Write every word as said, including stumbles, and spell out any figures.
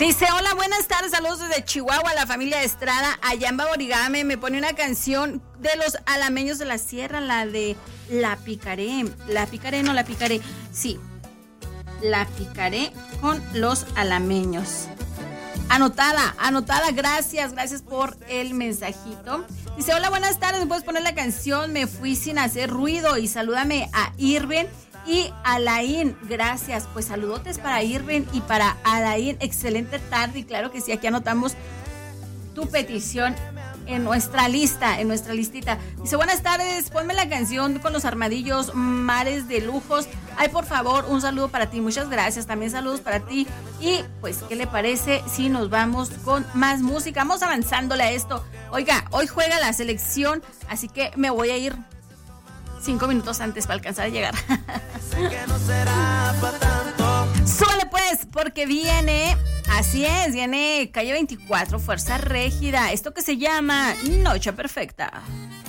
Dice, hola, buenas tardes, saludos desde Chihuahua, la familia Estrada, allá en Baborigame. Me pone una canción de los alameños de la sierra, la de La Picaré. La Picaré, no la picaré. Sí, La Picaré con los alameños. Anotada, anotada, gracias, gracias por el mensajito. Dice, hola, buenas tardes, ¿me puedes poner la canción? Me fui sin hacer ruido y salúdame a Irving y Alain, gracias. Pues saludotes para Irving y para Alain, excelente tarde. Y claro que sí, aquí anotamos tu petición en nuestra lista, en nuestra listita. Dice, buenas tardes, ponme la canción con los Armadillos, Mares de Lujos. Ay, por favor, un saludo para ti, muchas gracias. También saludos para ti. Y pues, ¿qué le parece si nos vamos con más música? Vamos avanzándole a esto. Oiga, hoy juega la selección, así que me voy a ir cinco minutos antes para alcanzar a llegar. Súbale pues, porque viene, así es, viene Calle veinticuatro, Fuerza Régida, esto que se llama Noche Perfecta.